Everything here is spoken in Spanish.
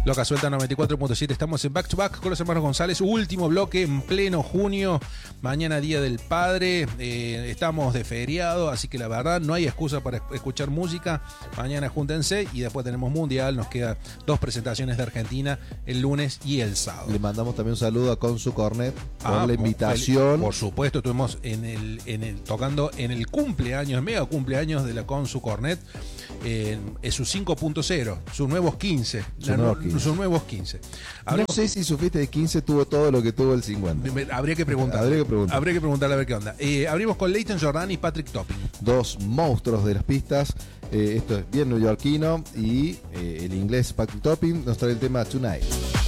Loca Suelta 94.7, estamos en Back to Back con los hermanos González, último bloque en pleno junio, mañana Día del Padre, estamos de feriado, así que la verdad no hay excusa para escuchar música, mañana júntense y después tenemos Mundial, nos quedan 2 presentaciones de Argentina, el lunes y el sábado. Le mandamos también un saludo a Consu Cornet por la invitación. Por supuesto, estuvimos tocando en el cumpleaños, el mega cumpleaños de la Consu Cornet, es su 5.0, sus nuevos 15. Sus nuevos 15. No sé si su fiesta de 15 tuvo todo lo que tuvo el 50. Habría que preguntar. Habría que preguntarle a ver qué onda. Abrimos con Leighton Jordan y Patrick Topping. 2 monstruos de las pistas. Esto es bien neoyorquino y el inglés Patrick Topping nos trae el tema Tonight.